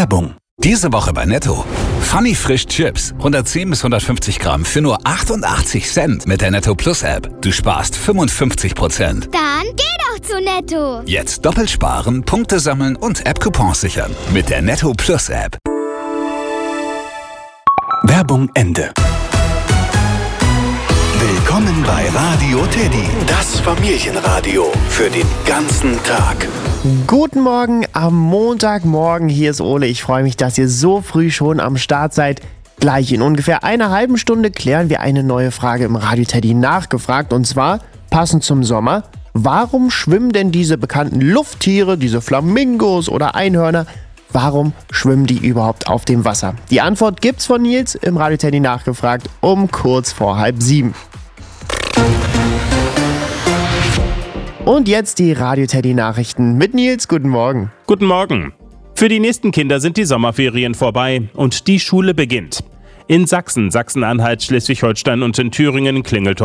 Werbung. Diese Woche bei Netto. Funny Frisch Chips. 110 bis 150 Gramm für nur 88 Cent mit der Netto Plus App. Du sparst 55%. Dann geh doch zu Netto. Jetzt doppelt sparen, Punkte sammeln und App-Coupons sichern. Mit der Netto Plus App. Werbung Ende. Willkommen bei Radio Teddy. Das Familienradio für den ganzen Tag. Guten Morgen am Montagmorgen, hier ist Ole. Ich freue mich, dass ihr so früh schon am Start seid. Gleich in ungefähr einer halben Stunde klären wir eine neue Frage im Radio Teddy nachgefragt. Und zwar, passend zum Sommer, warum schwimmen denn diese bekannten Lufttiere, diese Flamingos oder Einhörner, warum schwimmen die überhaupt auf dem Wasser? Die Antwort gibt's von Nils im Radio Teddy nachgefragt um kurz vor 6:30. Und jetzt die Radio Teddy Nachrichten mit Nils. Guten Morgen. Guten Morgen. Für die nächsten Kinder sind die Sommerferien vorbei und die Schule beginnt. In Sachsen, Sachsen-Anhalt, Schleswig-Holstein und in Thüringen klingelt